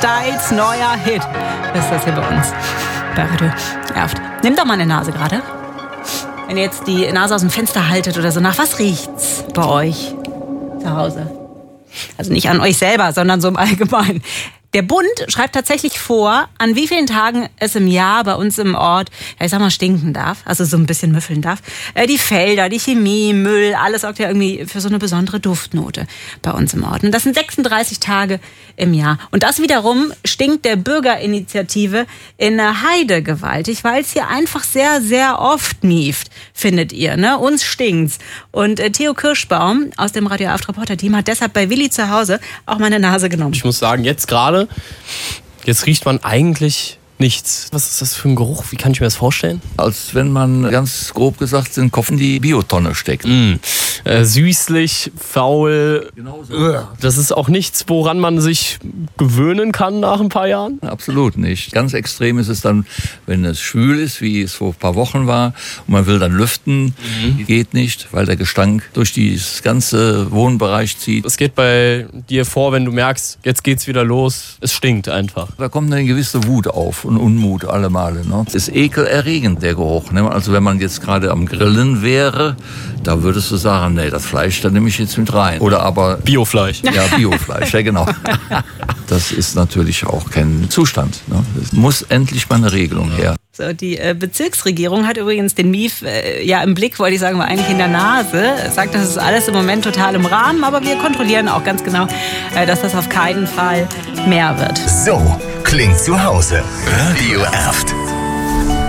Styles neuer Hit. Das ist das hier bei uns. Bei Radio Erft. Nehmt doch mal eine Nase gerade. Wenn ihr jetzt die Nase aus dem Fenster haltet oder so, nach was riecht's bei euch zu Hause? Also nicht an euch selber, sondern so im Allgemeinen. Der Bund schreibt tatsächlich vor, an wie vielen Tagen es im Jahr bei uns im Ort, ja, ich sag mal, stinken darf, also so ein bisschen müffeln darf. Die Felder, die Chemie, Müll, alles sorgt ja irgendwie für so eine besondere Duftnote bei uns im Ort. Und das sind 36 Tage im Jahr. Und das wiederum stinkt der Bürgerinitiative in der Heide gewaltig, weil es hier einfach sehr, sehr oft mieft, findet ihr. Ne? Uns stinkt's. Und Theo Kirschbaum aus dem Radio Erft Reporter-Team hat deshalb bei Willi zu Hause auch meine Nase genommen. Ich muss sagen, jetzt riecht man eigentlich nichts. Was ist das für ein Geruch? Wie kann ich mir das vorstellen? Als wenn man, ganz grob gesagt, den Kopf in die Biotonne steckt. Süßlich, faul. Genauso. Das ist auch nichts, woran man sich gewöhnen kann nach ein paar Jahren? Absolut nicht. Ganz extrem ist es dann, wenn es schwül ist, wie es vor ein paar Wochen war, und man will dann lüften. Geht nicht, weil der Gestank durch das ganze Wohnbereich zieht. Es geht bei dir vor, wenn du merkst, jetzt geht's wieder los, es stinkt einfach. Da kommt eine gewisse Wut auf und Unmut alle Male. Ne? Es ist ekelerregend, der Geruch. Ne? Also wenn man jetzt gerade am Grillen wäre, da würdest du sagen, nee, das Fleisch, da nehme ich jetzt mit rein. Oder aber Biofleisch. Ja, Biofleisch, ja genau. Das ist natürlich auch kein Zustand. Ne? Es muss endlich mal eine Regelung her. So, die Bezirksregierung hat übrigens den Mief ja im Blick, wollte ich sagen, war eigentlich in der Nase. Sagt, das ist alles im Moment total im Rahmen, aber wir kontrollieren auch ganz genau, dass das auf keinen Fall mehr wird. So klingt zu Hause. Radio Erft.